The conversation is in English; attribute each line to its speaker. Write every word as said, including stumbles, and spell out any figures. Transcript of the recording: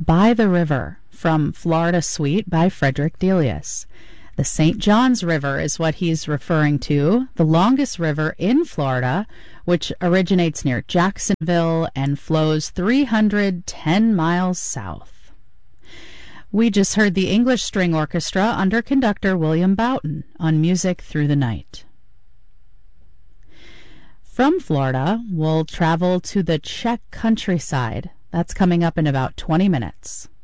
Speaker 1: By the River from Florida Suite by Frederick Delius. The Saint Johns River is what he's referring to, the longest river in Florida, which originates near Jacksonville and flows three hundred ten miles south. We just heard the English String Orchestra under conductor William Boughton on Music Through the Night. From Florida, we'll travel to the Czech countryside. That's coming up in about twenty minutes.